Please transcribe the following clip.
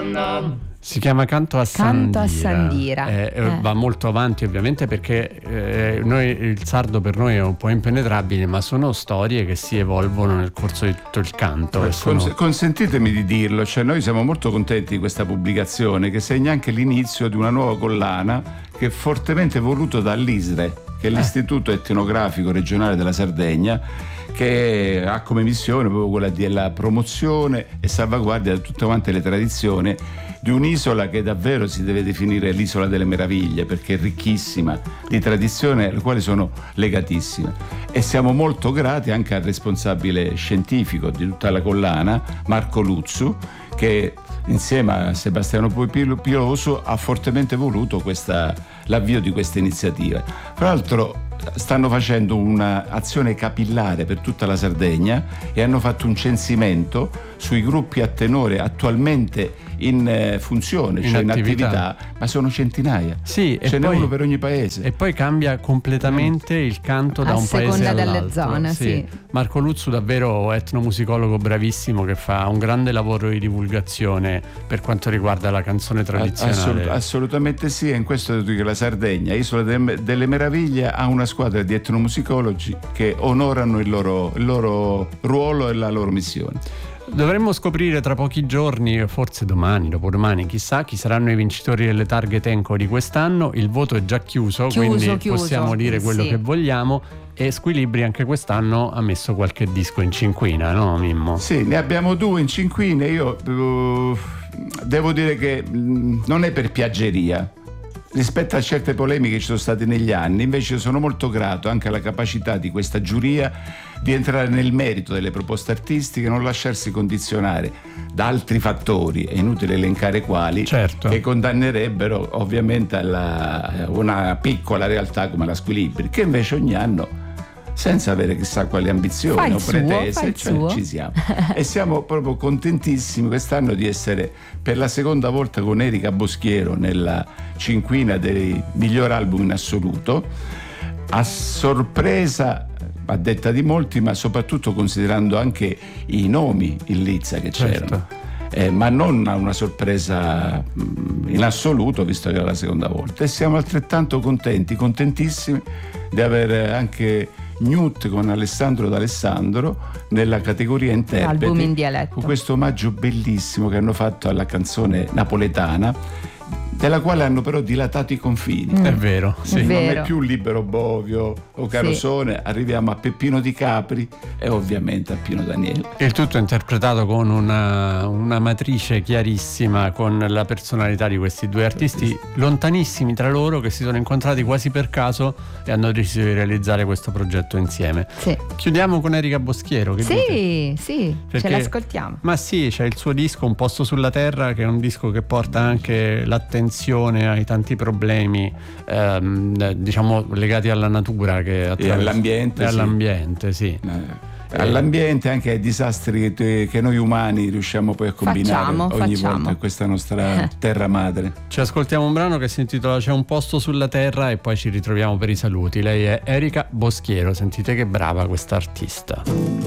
Si chiama Canto a Sandira. Va molto avanti ovviamente perché il sardo per noi è un po' impenetrabile, ma sono storie che si evolvono nel corso di tutto il canto. Consentitemi di dirlo, cioè noi siamo molto contenti di questa pubblicazione che segna anche l'inizio di una nuova collana che è fortemente voluto dall'ISRE, che è l'Istituto Etnografico Regionale della Sardegna, che ha come missione proprio quella della promozione e salvaguardia di tutte quante le tradizioni di un'isola che davvero si deve definire l'isola delle meraviglie, perché è ricchissima di tradizioni alle quali sono legatissime. E siamo molto grati anche al responsabile scientifico di tutta la collana, Marco Luzzu, che insieme a Sebastiano Piloso ha fortemente voluto l'avvio di questa iniziativa. Tra l'altro stanno facendo un'azione capillare per tutta la Sardegna e hanno fatto un censimento sui gruppi a tenore attualmente in funzione, cioè in attività, ma sono centinaia. Sì, ce n'è uno per ogni paese. E poi cambia completamente il canto da un paese all'altro. A seconda delle zone, sì. Marco Luzzu, davvero etnomusicologo bravissimo, che fa un grande lavoro di divulgazione per quanto riguarda la canzone tradizionale. Assolutamente sì, e in questo devo dire che la Sardegna, Isola delle Meraviglie, ha una squadra di etnomusicologi che onorano il loro ruolo e la loro missione. Dovremmo scoprire tra pochi giorni, forse domani, dopodomani, chissà, chi saranno i vincitori delle targhe Tenco di quest'anno. Il voto è già chiuso, quindi possiamo dire quello che vogliamo. E Squilibri anche quest'anno ha messo qualche disco in cinquina, no Mimmo? Sì, ne abbiamo 2 in cinquina. Io devo dire che non è per piaggeria. Rispetto a certe polemiche che ci sono state negli anni, invece sono molto grato anche alla capacità di questa giuria di entrare nel merito delle proposte artistiche, non lasciarsi condizionare da altri fattori, è inutile elencare quali, certo, che condannerebbero ovviamente una piccola realtà come la Squilibri, che invece ogni anno, senza avere chissà quali ambizioni o pretese, ci siamo. E siamo proprio contentissimi quest'anno di essere per la seconda volta con Erika Boschiero nella cinquina dei miglior album in assoluto, a sorpresa a detta di molti, ma soprattutto considerando anche i nomi in lizza che c'erano. Ma non una sorpresa in assoluto, visto che era la seconda volta. E siamo altrettanto contentissimi di avere anche Newt con Alessandro D'Alessandro nella categoria interpreti, album in dialetto, con questo omaggio bellissimo che hanno fatto alla canzone napoletana, della quale hanno però dilatato i confini. È vero, sì. Non è più Libero Bovio o Carosone, sì. Arriviamo a Peppino Di Capri e ovviamente a Pino Daniele. Il tutto è interpretato con una matrice chiarissima, con la personalità di questi due artisti lontanissimi tra loro, che si sono incontrati quasi per caso e hanno deciso di realizzare questo progetto insieme. Sì. Chiudiamo con Erika Boschiero. Che sì, ce l'ascoltiamo. Ma sì, c'è il suo disco Un posto sulla terra, che è un disco che porta anche l'attenzione ai tanti problemi diciamo legati alla natura e all'ambiente, sì. All'ambiente, anche ai disastri che noi umani riusciamo poi a combinare ogni volta in questa nostra terra madre. Ci ascoltiamo un brano che si intitola C'è un posto sulla terra e poi ci ritroviamo per i saluti. Lei è Erika Boschiero, sentite che brava questa artista.